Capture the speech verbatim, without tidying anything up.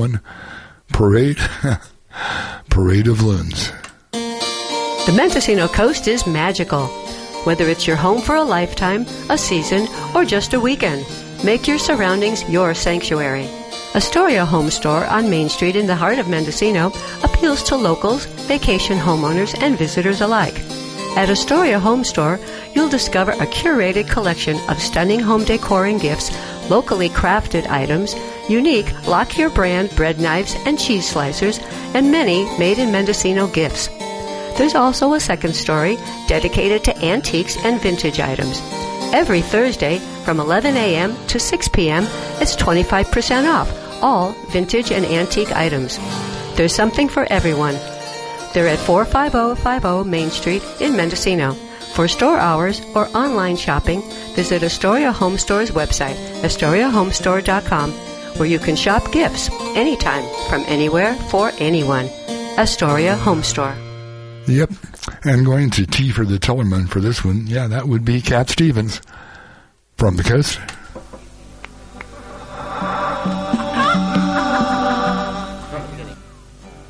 One parade, parade of loons. The Mendocino coast is magical. Whether it's your home for a lifetime, a season, or just a weekend, make your surroundings your sanctuary. Astoria Home Store on Main Street in the heart of Mendocino appeals to locals, vacation homeowners, and visitors alike. At Astoria Home Store, you'll discover a curated collection of stunning home decor and gifts, locally crafted items, unique Lockyer brand bread knives and cheese slicers, and many made in Mendocino gifts. There's also a second story dedicated to antiques and vintage items. Every Thursday from eleven a.m. to six p.m., it's twenty-five percent off all vintage and antique items. There's something for everyone. They're at four five zero five zero Main Street in Mendocino. For store hours or online shopping, visit Astoria Home Store's website, astoria home store dot com, where you can shop gifts anytime, from anywhere, for anyone. Astoria Home Store. Yep. And going to T for the Tellerman for this one, yeah, that would be Cat Stevens from the coast.